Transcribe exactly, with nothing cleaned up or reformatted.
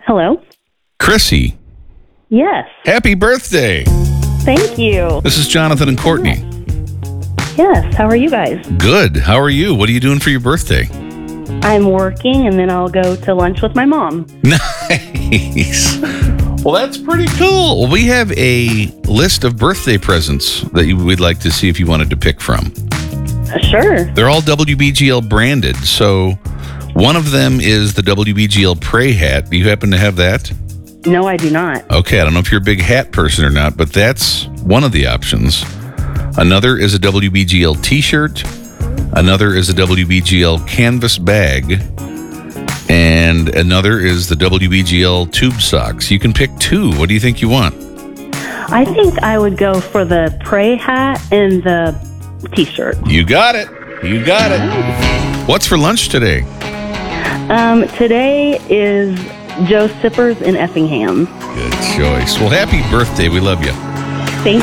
Hello? Chrissy, Yes. happy birthday. Thank you. This is Jonathan and Courtney. Yes. How are you guys? Good. How are you? What are you doing for your birthday? I'm working, and then I'll go to lunch with my mom. Nice. Well, that's pretty cool. We have a list of birthday presents that you would like to see if you wanted to pick from. Uh, sure. They're all W B G L branded. So one of them is the W B G L Pray hat. Do you happen to have that? No, I do not. Okay, I don't know if you're a big hat person or not, but that's one of the options. Another is a W B G L t-shirt. Another is a W B G L canvas bag. And another is the W B G L tube socks. You can pick two. What do you think you want? I think I would go for the Pray hat and the t-shirt. You got it. You got it. What's for lunch today? Um, today is Joe Sippers in Effingham. Good choice. Well, happy birthday. We love you.